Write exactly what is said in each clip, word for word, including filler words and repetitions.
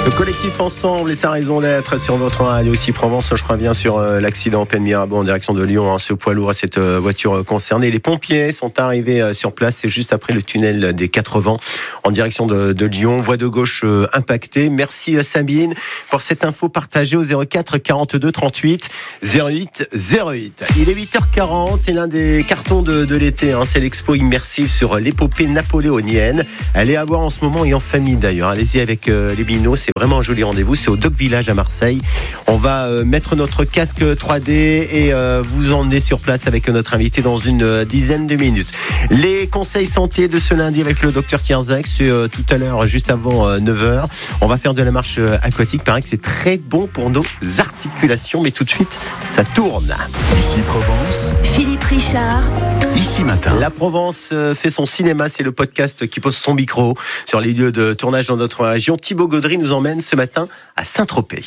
Le collectif Ensemble et sa raison d'être sur votre radio aussi Provence. Je crois bien sur euh, l'accident au Pen Mirabeau en direction de Lyon, hein, ce poids lourd à cette euh, voiture concernée. Les pompiers sont arrivés euh, sur place, c'est juste après le tunnel des Quatre Vents en direction de, de Lyon. Voie de gauche euh, impactée. Merci euh, Sabine pour cette info partagée au zéro quatre quarante-deux trente-huit zéro huit zéro huit. Il est huit heures quarante, c'est l'un des cartons de, de l'été, hein, c'est l'expo immersive sur l'épopée napoléonienne. Elle est à voir en ce moment et en famille d'ailleurs. Allez-y avec euh, les binos, c'est vraiment un joli rendez-vous. C'est au Doc Village à Marseille. On va euh, mettre notre casque trois D et euh, vous emmener sur place avec notre invité dans une euh, dizaine de minutes. Les conseils santé de ce lundi avec le docteur Kierzak, c'est euh, tout à l'heure, juste avant euh, neuf heures. On va faire de la marche euh, aquatique. Paraît que c'est très bon pour nos articulations. Mais tout de suite, ça tourne. Ici Provence. Philippe Richard. Ici Matin. La Provence euh, fait son cinéma. C'est le podcast qui pose son micro sur les lieux de tournage dans notre région. Thibaut Gaudry nous emmène ce matin à Saint-Tropez.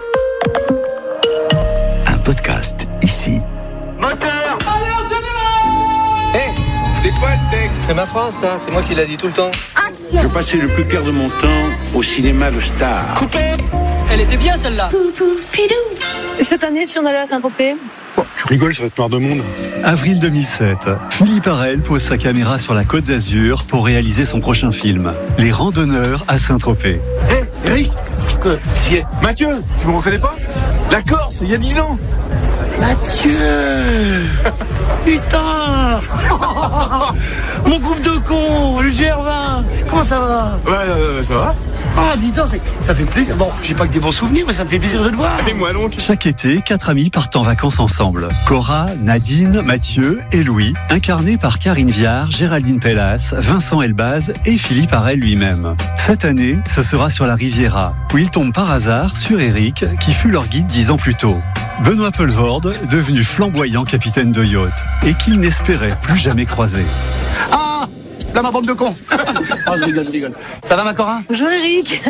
Un podcast ici. Moteur! Allez, en général! Hé, hey, c'est quoi le texte? C'est ma phrase, ça. C'est moi qui l'a dit tout le temps. Action! Je passais le plus clair de mon temps au cinéma Le Star. Coupé! Elle était bien, celle-là. Poupou, pidou. Et cette année, si on allait à Saint-Tropez? Oh, tu rigoles, ça va être noir de monde. Avril deux mille sept, Philippe Arel pose sa caméra sur la Côte d'Azur pour réaliser son prochain film, Les Randonneurs à Saint-Tropez. Hé, hey, Eric! Quoi? Mathieu, tu me reconnais pas? La Corse, il y a dix ans! Mathieu! Putain! Mon groupe de cons, le G R vingt! Comment ça va? Ouais, euh, ça va? Ah, dis donc, ça fait plaisir. Bon, j'ai pas que des bons souvenirs, mais ça me fait plaisir de te voir. Et moi donc? Chaque été, quatre amis partent en vacances ensemble. Cora, Nadine, Mathieu et Louis, incarnés par Karine Viard, Géraldine Pellas, Vincent Elbaz et Philippe Arel lui-même. Cette année, ce sera sur la Riviera, où ils tombent par hasard sur Eric, qui fut leur guide dix ans plus tôt. Benoît Poelvoorde, devenu flamboyant capitaine de yacht, et qu'il n'espérait plus jamais croiser. Ah! Là, ma bande de cons! Oh, je rigole, je rigole. Ça va, ma Cora? Bonjour Eric.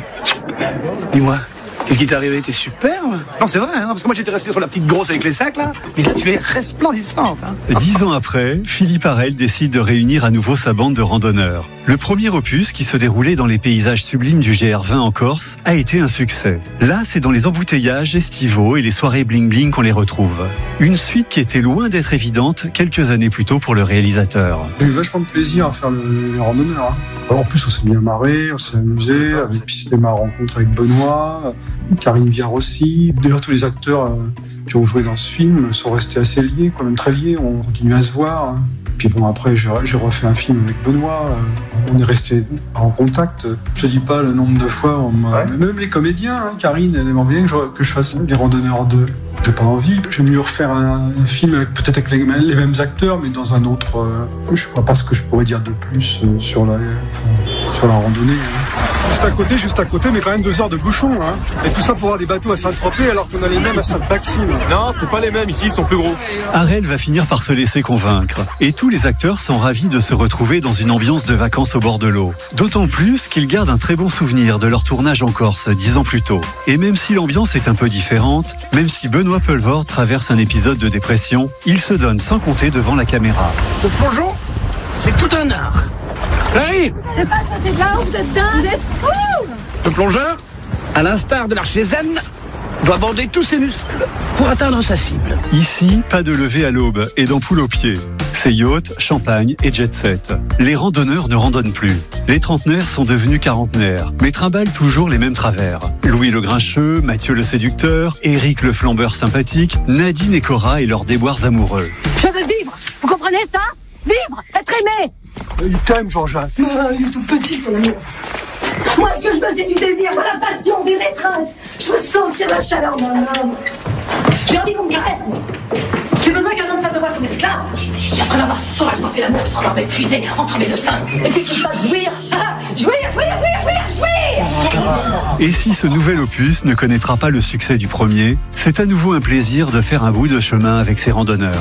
Dis-moi, qu'est-ce qui t'est arrivé? T'es superbe? Non, c'est vrai, hein, parce que moi j'étais resté sur la petite grosse avec les sacs, là. Mais là, tu es resplendissante. Hein. Dix ans après, Philippe Arel décide de réunir à nouveau sa bande de randonneurs. Le premier opus, qui se déroulait dans les paysages sublimes du G R vingt en Corse, a été un succès. Là, c'est dans les embouteillages estivaux et les soirées bling-bling qu'on les retrouve. Une suite qui était loin d'être évidente quelques années plus tôt pour le réalisateur. J'ai eu vachement de plaisir à faire le, les randonneurs. Hein. En plus, on s'est bien marré, on s'est amusé. Avec, puis c'était ma rencontre avec Benoît, Karine Viard aussi. D'ailleurs, tous les acteurs euh, qui ont joué dans ce film sont restés assez liés, quand même très liés. On continue à se voir. Hein. Puis bon, après, j'ai, j'ai refait un film avec Benoît. Euh, on est restés en contact. Je ne dis pas le nombre de fois. On m'a... Ouais. Même les comédiens, hein, Karine, elle aimerait bien que je, que je fasse Les Randonneurs deux. J'ai pas envie. J'aime mieux refaire un, un film avec, peut-être avec les, les mêmes acteurs, mais dans un autre. Euh, je ne vois pas ce que je pourrais dire de plus euh, sur la, enfin, sur la randonnée. Hein. Juste à côté, juste à côté, mais quand même deux heures de bouchon. Hein. Et tout ça pour avoir des bateaux à Saint-Tropez, alors qu'on a les mêmes à Sainte-Maxime. Non, c'est pas les mêmes. Ici, ils sont plus gros. Arel va finir par se laisser convaincre. Et tous les acteurs sont ravis de se retrouver dans une ambiance de vacances au bord de l'eau. D'autant plus qu'ils gardent un très bon souvenir de leur tournage en Corse dix ans plus tôt. Et même si l'ambiance est un peu différente, même si Benoît Poelvoorde traverse un épisode de dépression, il se donne sans compter devant la caméra. Le plongeon, c'est tout un art. J'arrive. C'est pas sauter de là, vous êtes dingue, vous êtes fous. Le plongeur, à l'instar de l'archer zen, doit bander tous ses muscles pour atteindre sa cible. Ici, pas de lever à l'aube et d'ampoule aux pieds. C'est yacht, champagne et jet set. Les randonneurs ne randonnent plus. Les trentenaires sont devenus quarantenaires, mais trimballent toujours les mêmes travers. Louis le grincheux, Mathieu le séducteur, Eric le flambeur sympathique, Nadine et Cora et leurs déboires amoureux. Je veux vivre, vous comprenez ça? Vivre, être aimé. Il t'aime, Jean-Jacques. Ah, il est tout petit, mon amour. Moi, ce que je veux, c'est du désir, de la passion, des étreintes. Je veux sentir la chaleur d'un homme. J'ai envie qu'on me caresse, moi. J'ai besoin qu'un homme fasse de moi son esclave. Et après l'avoir sauvagement fait l'amour sans avoir épuisé entre mes deux seins. Et puis qu'il fasse jouir. Ah, jouir, jouir, jouir, jouir, jouir. Et si ce nouvel opus ne connaîtra pas le succès du premier, c'est à nouveau un plaisir de faire un bout de chemin avec ses randonneurs.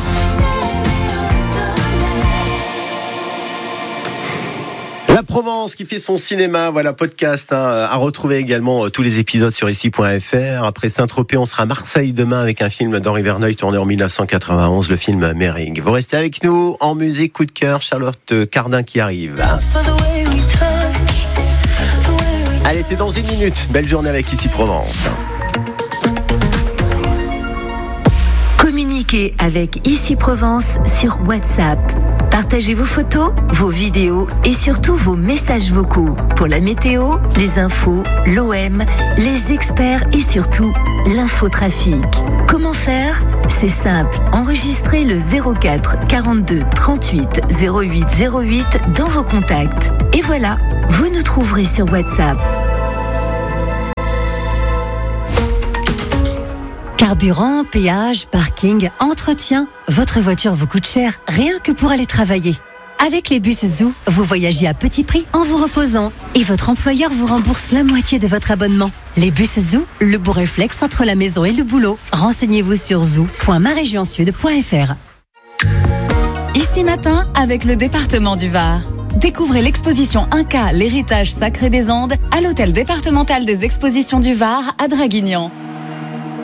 La Provence qui fait son cinéma, voilà, podcast hein, à retrouver également euh, tous les épisodes sur ici point f r. Après Saint-Tropez, on sera à Marseille demain avec un film d'Henri Verneuil tourné en dix-neuf cent quatre-vingt-onze, le film Mering. Vous restez avec nous en musique, coup de cœur, Charlotte Cardin qui arrive. Allez, c'est dans une minute. Belle journée avec Ici Provence. Communiquez avec Ici Provence sur WhatsApp. Partagez vos photos, vos vidéos et surtout vos messages vocaux pour la météo, les infos, l'O M, les experts et surtout l'infotrafic. Comment faire ? C'est simple, enregistrez le zéro quatre quarante-deux trente-huit zéro huit zéro huit dans vos contacts. Et voilà, vous nous trouverez sur WhatsApp. Carburant, péage, parking, entretien, votre voiture vous coûte cher rien que pour aller travailler. Avec les bus Zoo, vous voyagez à petit prix en vous reposant et votre employeur vous rembourse la moitié de votre abonnement. Les bus Zoo, le beau réflexe entre la maison et le boulot. Renseignez-vous sur zoo point ma région sud point f r. Ici Matin avec le département du Var. Découvrez l'exposition Inca, l'héritage sacré des Andes à l'hôtel départemental des expositions du Var à Draguignan.